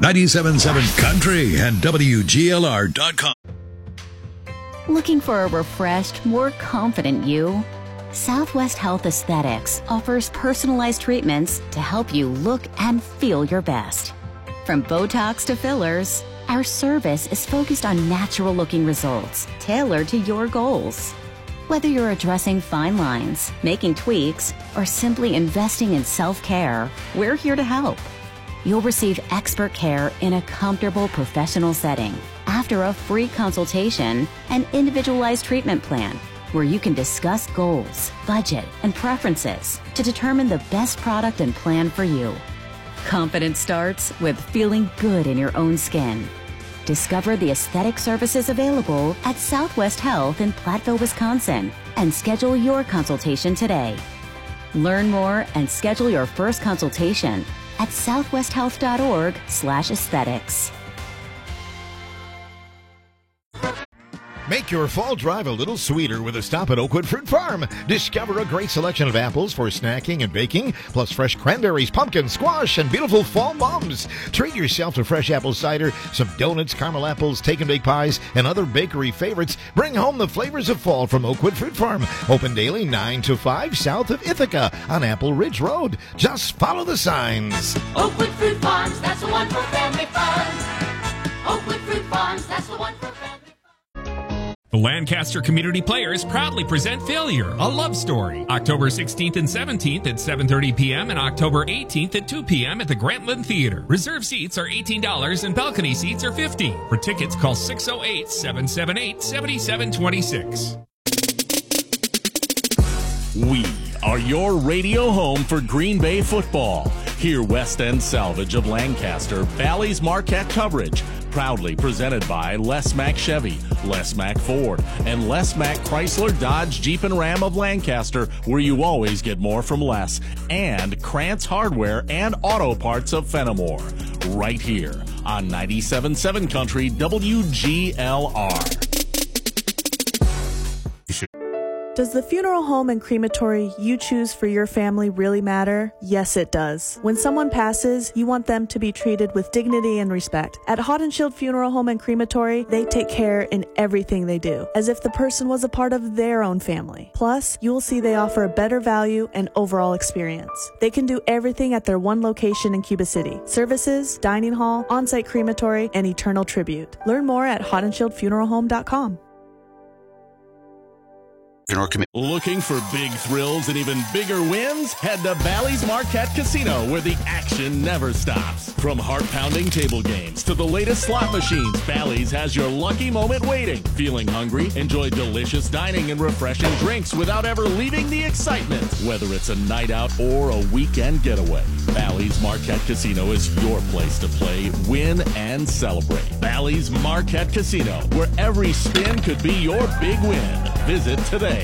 97.7 Country and WGLR.com. Looking for a refreshed, more confident you? Southwest Health Aesthetics offers personalized treatments to help you look and feel your best. From Botox to fillers, our service is focused on natural-looking results tailored to your goals. Whether you're addressing fine lines, making tweaks, or simply investing in self-care, we're here to help. You'll receive expert care in a comfortable professional setting after a free consultation and individualized treatment plan where you can discuss goals, budget, and preferences to determine the best product and plan for you. Confidence starts with feeling good in your own skin. Discover the aesthetic services available at Southwest Health in Platteville, Wisconsin, and schedule your consultation today. Learn more and schedule your first consultation at southwesthealth.org/aesthetics. Make your fall drive a little sweeter with a stop at Oakwood Fruit Farm. Discover a great selection of apples for snacking and baking, plus fresh cranberries, pumpkin, squash, and beautiful fall mums. Treat yourself to fresh apple cider, some donuts, caramel apples, take-and-bake pies, and other bakery favorites. Bring home the flavors of fall from Oakwood Fruit Farm. Open daily 9 to 5 south of Ithaca on Apple Ridge Road. Just follow the signs. Oakwood Fruit Farms, that's the one for family fun. Oakwood Fruit Farms, that's the one for family fun. The Lancaster Community Players proudly present Failure, a Love Story, October 16th and 17th at 7:30 p.m. and October 18th at 2 p.m. at the Grantland Theater. Reserve seats are $18 and balcony seats are $50. For tickets, call 608-778-7726. We are your radio home for Green Bay football. Hear West End Salvage of Lancaster, Bally's Marquette coverage. Proudly presented by Les Mack Chevy, Les Mack Ford, and Les Mack Chrysler Dodge Jeep and Ram of Lancaster, where you always get more from less, and Krantz Hardware and Auto Parts of Fenimore. Right here on 97.7 Country WGLR. Does the funeral home and crematory you choose for your family really matter? Yes, it does. When someone passes, you want them to be treated with dignity and respect. At Hot and Shield Funeral Home and Crematory, they take care in everything they do, as if the person was a part of their own family. Plus, you will see they offer a better value and overall experience. They can do everything at their one location in Cuba City. Services, dining hall, on-site crematory, and eternal tribute. Learn more at hotandshieldfuneralhome.com. Looking for big thrills and even bigger wins? Head to Bally's Marquette Casino, where the action never stops. From heart-pounding table games to the latest slot machines, Bally's has your lucky moment waiting. Feeling hungry? Enjoy delicious dining and refreshing drinks without ever leaving the excitement. Whether it's a night out or a weekend getaway, Bally's Marquette Casino is your place to play, win, and celebrate. Bally's Marquette Casino, where every spin could be your big win. Visit today.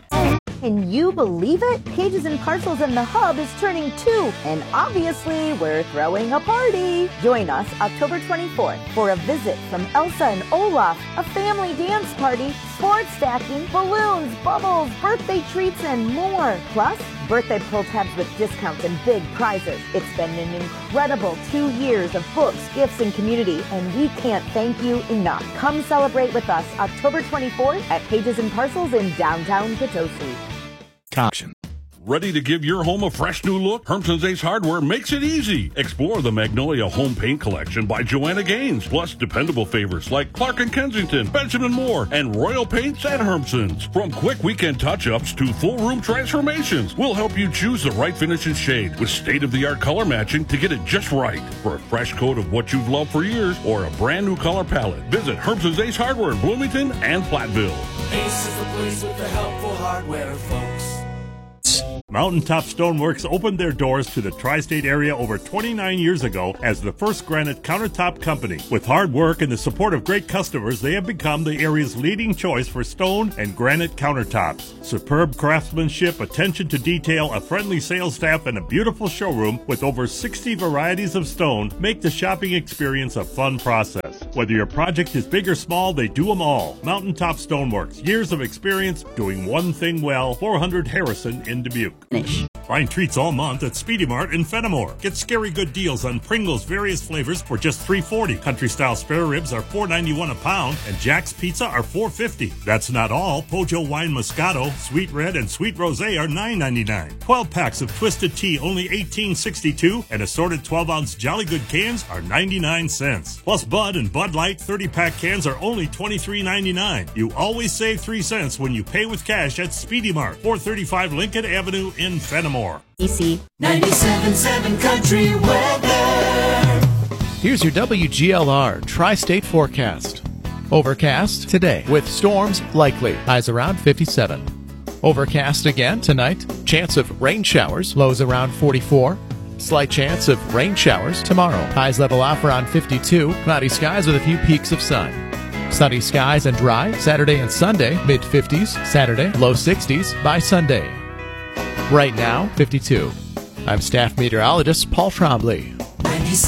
Can you believe it? Pages and Parcels in the Hub is turning 2, and obviously we're throwing a party. Join us October 24th for a visit from Elsa and Olaf, a family dance party, sports stacking, balloons, bubbles, birthday treats, and more. Plus, birthday pull tabs with discounts and big prizes. It's been an incredible 2 years of books, gifts, and community, and we can't thank you enough. Come celebrate with us October 24th at Pages and Parcels in downtown Potosi. Caution. Ready to give your home a fresh new look? Hermson's Ace Hardware makes it easy. Explore the Magnolia Home Paint Collection by Joanna Gaines, plus dependable favorites like Clark & Kensington, Benjamin Moore, and Royal Paints at Hermson's. From quick weekend touch-ups to full room transformations, we'll help you choose the right finish and shade with state-of-the-art color matching to get it just right. For a fresh coat of what you've loved for years or a brand new color palette, visit Hermson's Ace Hardware in Bloomington and Platteville. Ace is the place with the helpful hardware, folks. Mountaintop Stoneworks opened their doors to the tri-state area over 29 years ago as the first granite countertop company. With hard work and the support of great customers, they have become the area's leading choice for stone and granite countertops. Superb craftsmanship, attention to detail, a friendly sales staff, and a beautiful showroom with over 60 varieties of stone make the shopping experience a fun process. Whether your project is big or small, they do them all. Mountaintop Stoneworks, years of experience doing one thing well. 400 Harrison in Dubuque. Find treats all month at Speedy Mart in Fenimore. Get scary good deals on Pringles various flavors for just $3.40. Country style spare ribs are $4.91 a pound, and Jack's Pizza are $4.50. That's not all. Pojo Wine Moscato, Sweet Red, and Sweet Rosé are $9.99. 12 packs of Twisted Tea only $18.62, and assorted 12-ounce Jolly Good cans are 99 cents. Plus Bud and Bud Light 30-pack cans are only $23.99. You always save 3 cents when you pay with cash at Speedy Mart, 435 Lincoln Avenue in Fenimore. EC 97.7 Country Weather. Here's your WGLR Tri-State forecast. Overcast today with storms likely. Highs around 57. Overcast again tonight. Chance of rain showers. Lows around 44. Slight chance of rain showers tomorrow. Highs level off around 52. Cloudy skies with a few peaks of sun. Sunny skies and dry Saturday and Sunday. Mid-50s Saturday. Low 60s by Sunday. Right now, 52. I'm staff meteorologist Paul Trombley.